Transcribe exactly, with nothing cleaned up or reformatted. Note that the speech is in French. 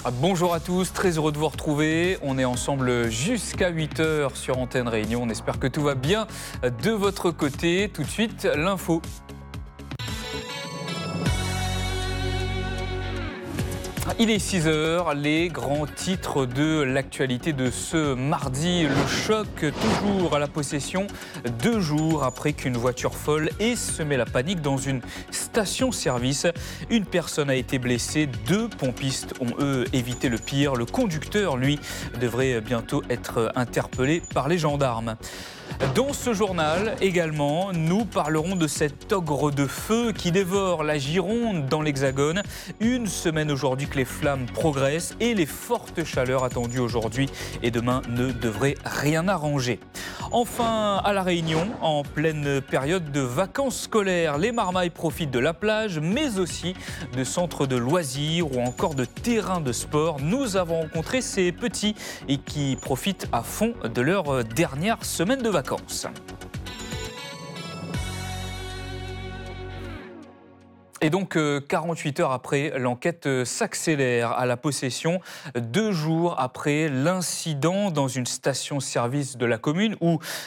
Bonjour à tous, très heureux de vous retrouver. On est ensemble jusqu'à huit heures sur Antenne Réunion. On espère que tout va bien de votre côté. Tout de suite, l'info. Il est six heures, les grands titres de l'actualité de ce mardi. Le choc toujours à la possession, deux jours après qu'une voiture folle ait semé la panique dans une station-service. Une personne a été blessée, deux pompistes ont eux évité le pire. Le conducteur, lui, devrait bientôt être interpellé par les gendarmes. Dans ce journal également, nous parlerons de cet ogre de feu qui dévore la Gironde dans l'Hexagone. Une semaine aujourd'hui que les flammes progressent et les fortes chaleurs attendues aujourd'hui et demain ne devraient rien arranger. Enfin, à La Réunion, en pleine période de vacances scolaires, les marmailles profitent de la plage, mais aussi de centres de loisirs ou encore de terrains de sport. Nous avons rencontré ces petits et qui profitent à fond de leur dernière semaine de vacances. Et donc, quarante-huit heures après, l'enquête s'accélère à la possession, deux jours après l'incident dans une station-service de la commune où